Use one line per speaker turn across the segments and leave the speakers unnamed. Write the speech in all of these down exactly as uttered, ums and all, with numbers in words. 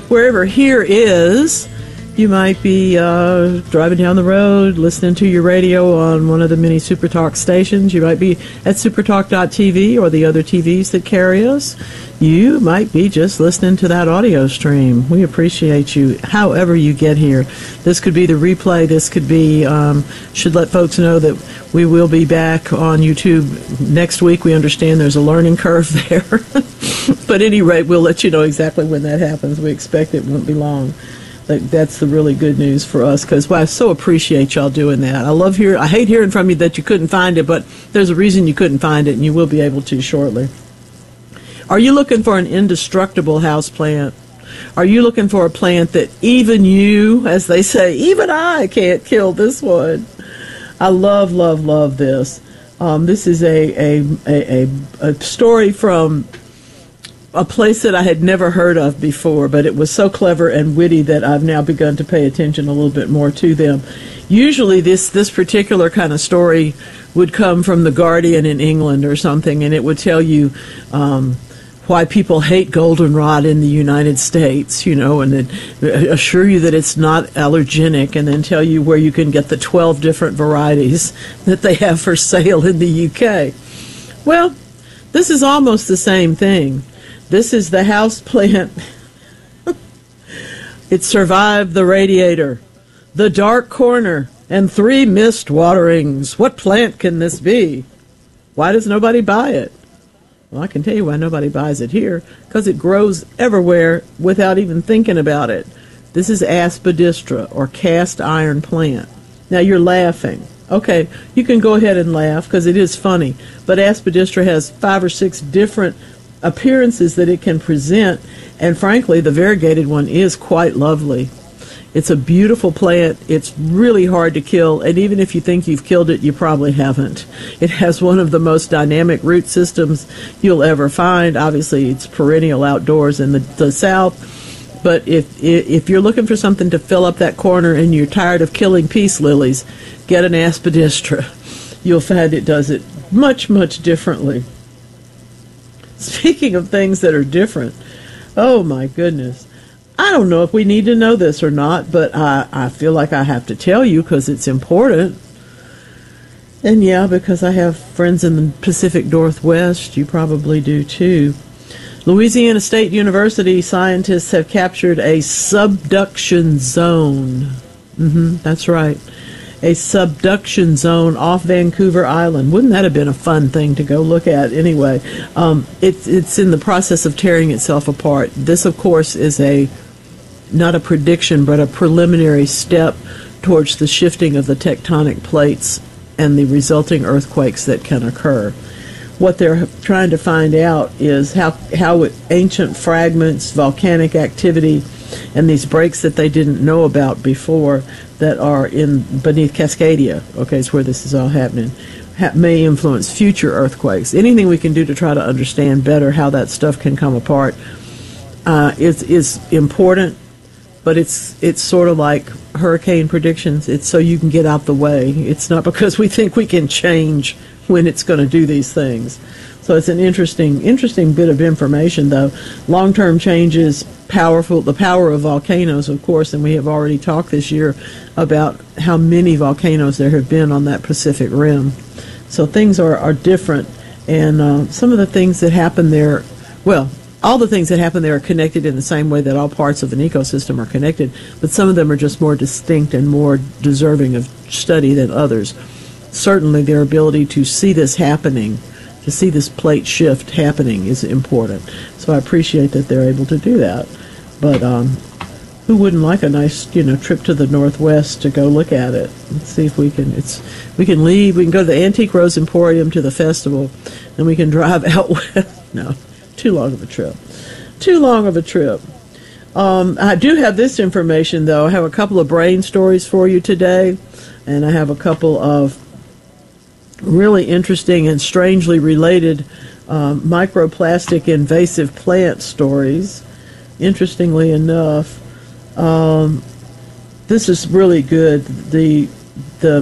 wherever here is. You might be uh, driving down the road, listening to your radio on one of the many SuperTalk stations. You might be at supertalk dot t v or the other T Vs that carry us. You might be just listening to that audio stream. We appreciate you however you get here. This could be the replay. This could be, um, should let folks know that we will be back on YouTube next week. We understand there's a learning curve there. But at any rate, we'll let you know exactly when that happens. We expect it won't be long. That's the really good news for us, because well, I so appreciate y'all doing that. I love hear. I hate hearing from you that you couldn't find it, but there's a reason you couldn't find it, and you will be able to shortly. Are you looking for an indestructible house plant? Are you looking for a plant that even you, as they say, even I can't kill this one? I love, love, love this. Um, this is a, a, a, a, a story from a place that I had never heard of before, but it was so clever and witty that I've now begun to pay attention a little bit more to them. Usually this, this particular kind of story would come from The Guardian in England or something, and it would tell you um, why people hate goldenrod in the United States, you know, and then assure you that it's not allergenic, and then tell you where you can get the twelve different varieties that they have for sale in the U K. Well, this is almost the same thing. This is the house plant. It survived the radiator, the dark corner, and three mist waterings. What plant can this be? Why does nobody buy it? Well, I can tell you why nobody buys it here, because it grows everywhere without even thinking about it. This is Aspidistra, or cast iron plant. Now, you're laughing. Okay, you can go ahead and laugh, because it is funny. But Aspidistra has five or six different appearances that it can present, and frankly, the variegated one is quite lovely. It's a beautiful plant. It's really hard to kill, and even if you think you've killed it, you probably haven't. It has one of the most dynamic root systems you'll ever find. Obviously, it's perennial outdoors in the, the south, but if if you're looking for something to fill up that corner and you're tired of killing peace lilies, get an Aspidistra. You'll find it does it much, much differently. Speaking of things that are different, oh my goodness. I don't know if we need to know this or not, but I, I feel like I have to tell you because it's important. And yeah, because I have friends in the Pacific Northwest, you probably do too. Louisiana State University scientists have captured a subduction zone. Mm-hmm, that's right. A subduction zone off Vancouver Island. Wouldn't that have been a fun thing to go look at anyway? Um, it's it's in the process of tearing itself apart. This, of course, is a not a prediction, but a preliminary step towards the shifting of the tectonic plates and the resulting earthquakes that can occur. What they're trying to find out is how how ancient fragments, volcanic activity, and these breaks that they didn't know about before that are in beneath Cascadia, okay, is where this is all happening, ha- may influence future earthquakes. Anything we can do to try to understand better how that stuff can come apart uh, is is important, but it's it's sort of like hurricane predictions. It's so you can get out the way. It's not because we think we can change when it's going to do these things. So it's an interesting, interesting bit of information, though. Long-term changes, powerful, the power of volcanoes, of course, and we have already talked this year about how many volcanoes there have been on that Pacific Rim. So things are, are different, and uh, some of the things that happen there, well, all the things that happen there are connected in the same way that all parts of an ecosystem are connected, but some of them are just more distinct and more deserving of study than others. Certainly their ability to see this happening, to see this plate shift happening is important. So I appreciate that they're able to do that. But um, who wouldn't like a nice, you know, trip to the Northwest to go look at it? Let's see if we can. It's we can leave. We can go to the Antique Rose Emporium to the festival, and we can drive out west. No, too long of a trip. Too long of a trip. Um, I do have this information, though. I have a couple of brain stories for you today, and I have a couple of really interesting and strangely related um, microplastic invasive plant stories. Interestingly enough, um, this is really good. The the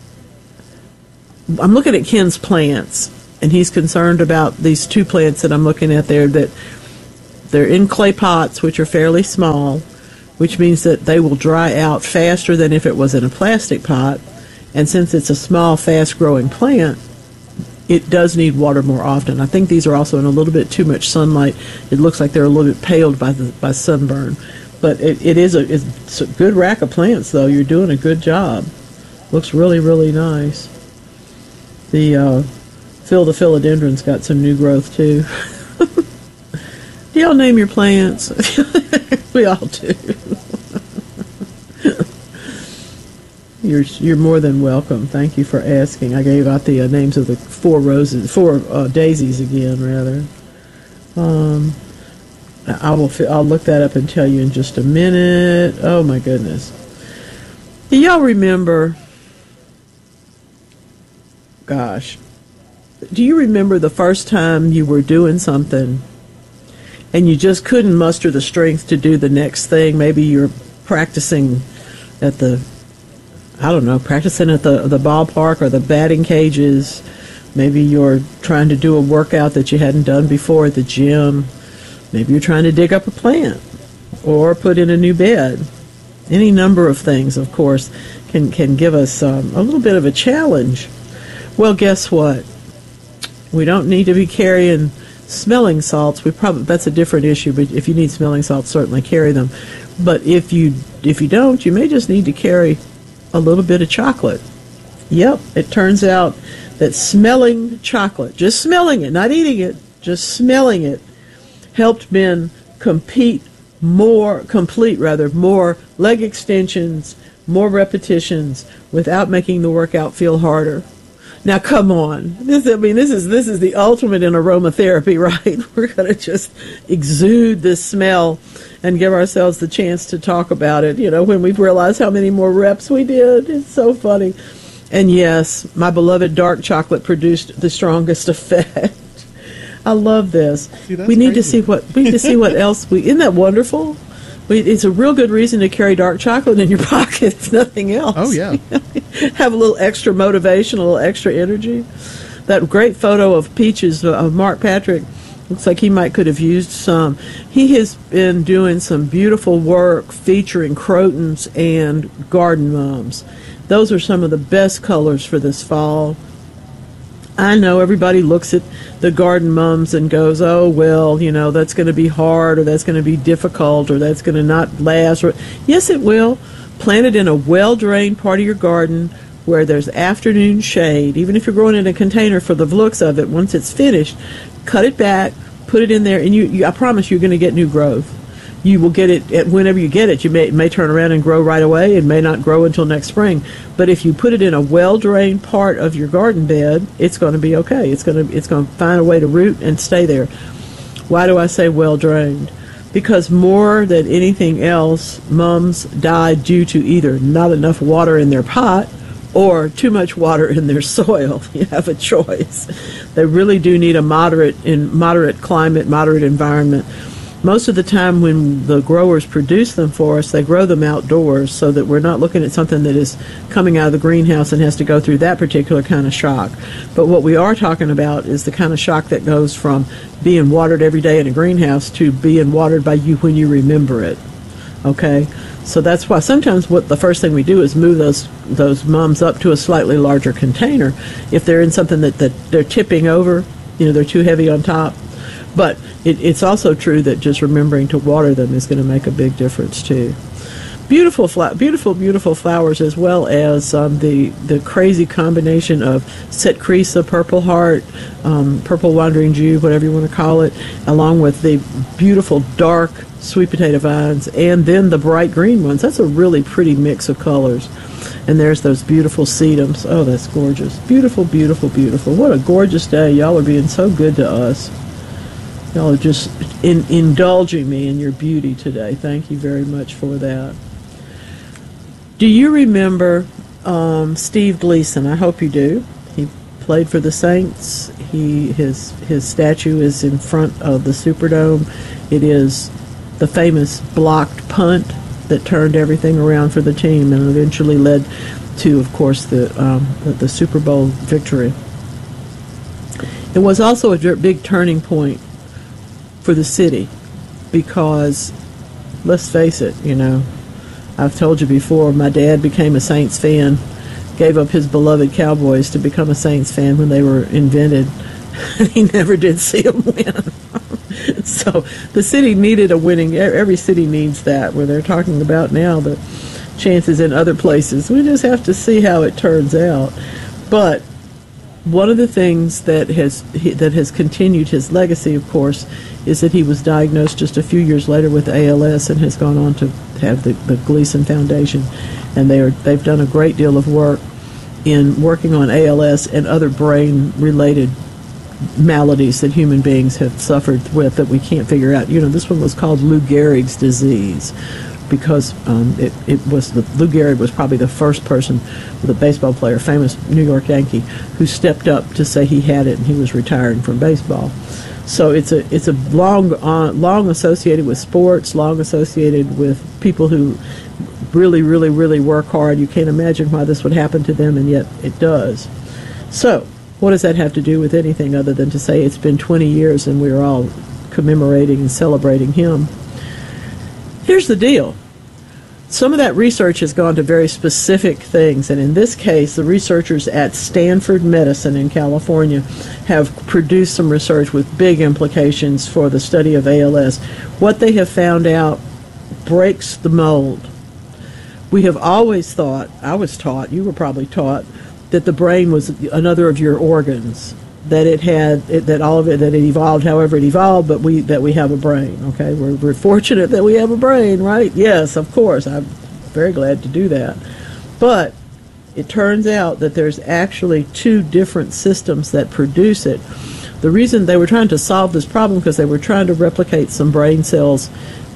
I'm looking at Ken's plants, and he's concerned about these two plants that I'm looking at there that they're in clay pots, which are fairly small, which means that they will dry out faster than if it was in a plastic pot. And since it's a small, fast-growing plant, it does need water more often. I think these are also in a little bit too much sunlight. It looks like they're a little bit paled by the by sunburn. But it, it is a, it's a good rack of plants, though. You're doing a good job. Looks really, really nice. The uh, Phil the Philodendron's got some new growth, too. Do y'all name your plants? We all do. You're you're more than welcome. Thank you for asking. I gave out the uh, names of the four roses, four uh, daisies again, rather. Um, I will. I'll look that up and tell you in just a minute. Oh my goodness! Do y'all remember? Gosh, do you remember the first time you were doing something and you just couldn't muster the strength to do the next thing? Maybe you're practicing at the I don't know, practicing at the the ballpark or the batting cages. Maybe you're trying to do a workout that you hadn't done before at the gym. Maybe you're trying to dig up a plant or put in a new bed. Any number of things, of course, can, can give us um, a little bit of a challenge. Well, guess what? We don't need to be carrying smelling salts. We probably that's a different issue, but if you need smelling salts, certainly carry them. But if you if you don't, you may just need to carry a little bit of chocolate. Yep, it turns out that smelling chocolate, just smelling it, not eating it, just smelling it, helped men compete more, complete rather, more leg extensions, more repetitions without making the workout feel harder. Now, come on. This, I mean, this is this is the ultimate in aromatherapy, right? We're going to just exude this smell and give ourselves the chance to talk about it, you know, when we've realized how many more reps we did. It's so funny. And yes, my beloved dark chocolate produced the strongest effect. I love this. See, we need crazy. to see what we need to see what else we. Isn't that wonderful? We, it's a real good reason to carry dark chocolate in your pocket, if nothing else.
Oh yeah.
Have a little extra motivation, a little extra energy. That great photo of peaches of Mark Patrick. Looks like he might could have used some. He has been doing some beautiful work featuring crotons and garden mums. Those are some of the best colors for this fall. I know everybody looks at the garden mums and goes, oh, well, you know, that's going to be hard, or that's going to be difficult, or that's going to not last. Or yes, it will. Plant it in a well-drained part of your garden where there's afternoon shade. Even if you're growing in a container, for the looks of it, once it's finished, cut it back, put it in there, and you, you I promise you're going to get new growth. You will get it at, whenever you get it. You may, it may turn around and grow right away. It may not grow until next spring. But if you put it in a well-drained part of your garden bed, it's going to be okay. It's going to it's going to find a way to root and stay there. Why do I say well-drained? Because more than anything else, mums die due to either not enough water in their pot or too much water in their soil. You have a choice. They really do need a moderate in moderate climate, moderate environment. Most of the time when the growers produce them for us, they grow them outdoors so that we're not looking at something that is coming out of the greenhouse and has to go through that particular kind of shock. But what we are talking about is the kind of shock that goes from being watered every day in a greenhouse to being watered by you when you remember it. Okay? So that's why sometimes what the first thing we do is move those those mums up to a slightly larger container. If they're in something that, that they're tipping over, you know, they're too heavy on top. But it, it's also true that just remembering to water them is going to make a big difference too. Beautiful, fla- beautiful, beautiful flowers, as well as um, the the crazy combination of Setcrisa, Purple Heart, um, Purple Wandering Jew, whatever you want to call it, along with the beautiful dark sweet potato vines, and then the bright green ones. That's a really pretty mix of colors. And there's those beautiful sedums. Oh, that's gorgeous. Beautiful, beautiful, beautiful. What a gorgeous day. Y'all are being so good to us. Y'all are just in, indulging me in your beauty today. Thank you very much for that. Do you remember um, Steve Gleason? I hope you do. He played for the Saints. He his his statue is in front of the Superdome. It is the famous blocked punt that turned everything around for the team and eventually led to, of course, the um, the, the Super Bowl victory. It was also a big turning point for the city. because let's face it, you know, I've told you before, my dad became a Saints fan, gave up his beloved Cowboys to become a Saints fan when they were invented. He never did see them win. So the city needed a winning, every city needs that, where they're talking about now the chances in other places. We just have to see how it turns out. But one of the things that has that has continued his legacy, of course, is that he was diagnosed just a few years later with A L S and has gone on to have the, the Gleason Foundation, and they are they've done a great deal of work in working on A L S and other brain-related maladies that human beings have suffered with that we can't figure out. You know, this one was called Lou Gehrig's disease because um, it, it was the, Lou Gehrig was probably the first person, the baseball player, famous New York Yankee, who stepped up to say he had it and he was retiring from baseball. So it's a it's a long uh, long associated with sports, long associated with people who really, really, really work hard. You can't imagine why this would happen to them, and yet it does. So what does that have to do with anything other than to say it's been twenty years and we're all commemorating and celebrating him? Here's the deal. Some of that research has gone to very specific things, and in this case, the researchers at Stanford Medicine in California have produced some research with big implications for the study of A L S. What they have found out breaks the mold. We have always thought, I was taught, you were probably taught, that the brain was another of your organs, that it had, it, that all of it, that it evolved however it evolved, but we, that we have a brain, okay? We're, we're fortunate that we have a brain, right? Yes, of course, I'm very glad to do that. But it turns out that there's actually two different systems that produce it. The reason they were trying to solve this problem because they were trying to replicate some brain cells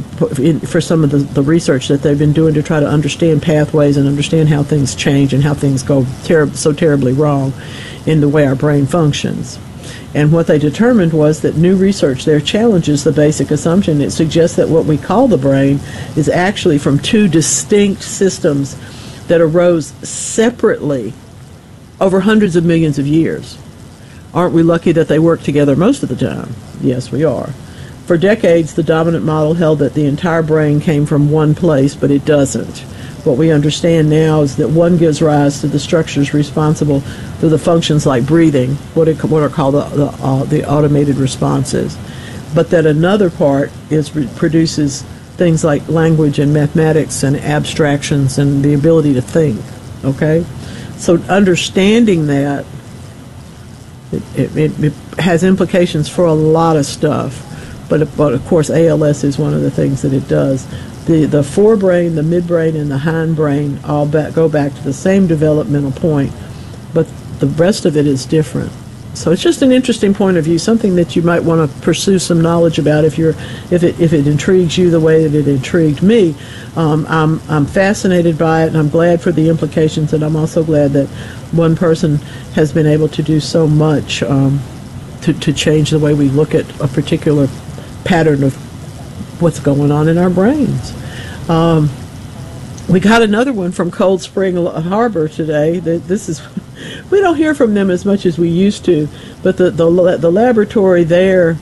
for some of the, the research that they've been doing to try to understand pathways and understand how things change and how things go ter- so terribly wrong in the way our brain functions. And what they determined was that new research there challenges the basic assumption. It suggests that what we call the brain is actually from two distinct systems that arose separately over hundreds of millions of years. Aren't we lucky that they work together most of the time? Yes, we are. For decades, the dominant model held that the entire brain came from one place, but it doesn't. What we understand now is that one gives rise to the structures responsible for the functions like breathing, what, it, what are called the, the, uh, the automated responses, but that another part is produces things like language and mathematics and abstractions and the ability to think, okay? So understanding that, it, it, it, it has implications for a lot of stuff. But, but of course, A L S is one of the things that it does. The the forebrain, the midbrain, and the hindbrain all back, go back to the same developmental point, but the rest of it is different. So it's just an interesting point of view, something that you might want to pursue some knowledge about if you're if it if it intrigues you the way that it intrigued me. Um, I'm I'm fascinated by it, and I'm glad for the implications, and I'm also glad that one person has been able to do so much um, to to change the way we look at a particular pattern of what's going on in our brains. Um, we got another one from Cold Spring Harbor today. This is, we don't hear from them as much as we used to, but the, the, the laboratory there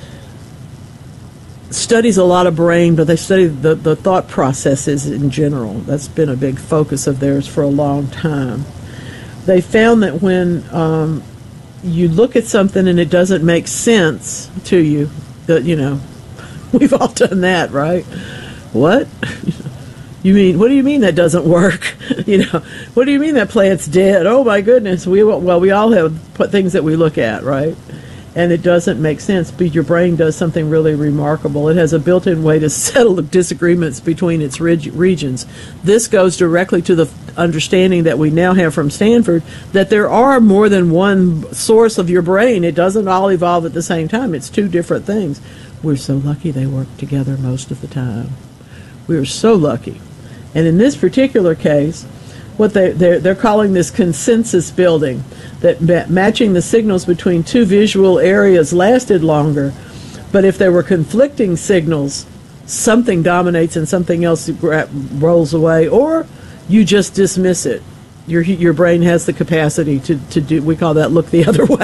studies a lot of brain, but they study the, the thought processes in general. That's been a big focus of theirs for a long time. They found that when um, you look at something and it doesn't make sense to you, that, you know, we've all done that, right? What? You mean, what do you mean that doesn't work? You know, what do you mean that plant's dead? Oh my goodness. We well, we all have things that we look at, right? And it doesn't make sense, but your brain does something really remarkable. It has a built-in way to settle the disagreements between its reg- regions. This goes directly to the understanding that we now have from Stanford that there are more than one source of your brain. It doesn't all evolve at the same time. It's two different things. We're so lucky they work together most of the time. We're so lucky. And in this particular case, what they, they're, they're calling this consensus building, that ma- matching the signals between two visual areas lasted longer, but if there were conflicting signals, something dominates and something else gra- rolls away, or you just dismiss it. Your your brain has the capacity to, to do, we call that look the other way.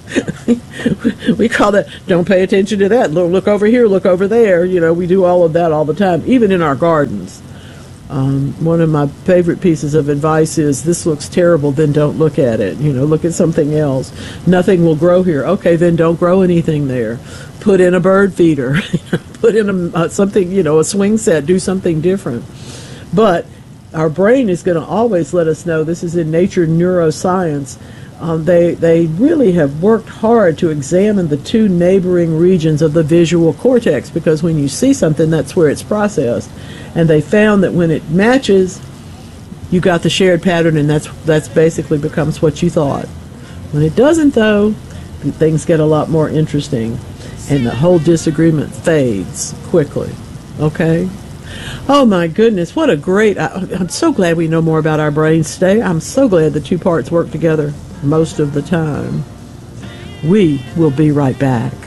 We call that, don't pay attention to that. Look, look over here, look over there. You know, we do all of that all the time, even in our gardens. Um, one of my favorite pieces of advice is, this looks terrible, then don't look at it. You know, look at something else. Nothing will grow here. Okay, then don't grow anything there. Put in a bird feeder. Put in a, uh, something, you know, a swing set. Do something different. But our brain is going to always let us know. This is in Nature Neuroscience. Um, they, they really have worked hard to examine the two neighboring regions of the visual cortex, because when you see something, that's where it's processed. And they found that when it matches, you got the shared pattern, and that's that's basically becomes what you thought. When it doesn't, though, things get a lot more interesting, and the whole disagreement fades quickly. Okay? Oh, my goodness, what a great... I, I'm so glad we know more about our brains today. I'm so glad the two parts work together most of the time. We will be right back.